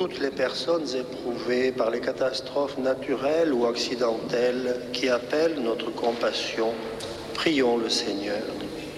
toutes les personnes éprouvées par les catastrophes naturelles ou accidentelles qui appellent notre compassion, prions le Seigneur.